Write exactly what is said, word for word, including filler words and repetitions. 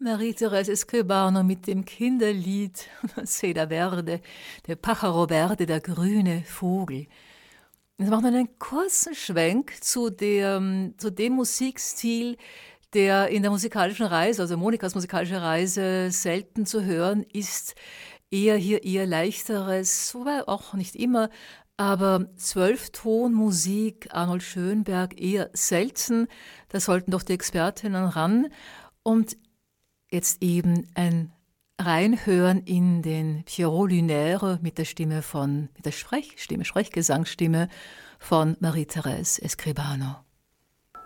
Marie-Thérèse Escribano mit dem Kinderlied Seda Verde, der Pájaro Verde, der grüne Vogel. Es macht einen kurzen Schwenk zu, der, zu dem Musikstil, der in der musikalischen Reise, also Monikas musikalische Reise, selten zu hören ist. Eher hier eher leichteres, wobei auch nicht immer, aber Zwölftonmusik, Arnold Schönberg eher selten. Da sollten doch die Expertinnen ran. Und jetzt eben ein Reinhören in den Pierrot Lunaire mit der Stimme von, mit der Sprechstimme, Sprechgesangsstimme von Marie-Thérèse Escribano.